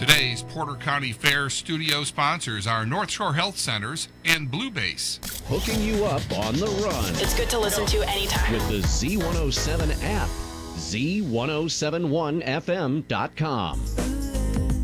Today's Porter County Fair studio sponsors are North Shore Health Centers and Blue Base. Hooking you up on the run. It's good to listen to anytime. With the Z107 app. Z1071FM.com.